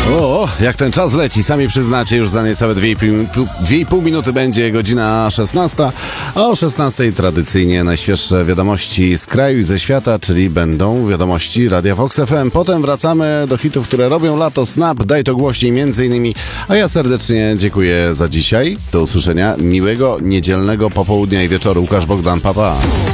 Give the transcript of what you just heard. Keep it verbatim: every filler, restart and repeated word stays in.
O, jak ten czas leci, sami przyznacie, już za niecałe dwie i pół minuty będzie godzina szesnasta, a o szesnastej tradycyjnie najświeższe wiadomości z kraju i ze świata, czyli będą wiadomości Radia Vox F M. Potem wracamy do hitów, które robią lato, Snap, Daj to głośniej między innymi, a ja serdecznie dziękuję za dzisiaj. Do usłyszenia, miłego niedzielnego popołudnia i wieczoru. Łukasz Bogdan, pa pa.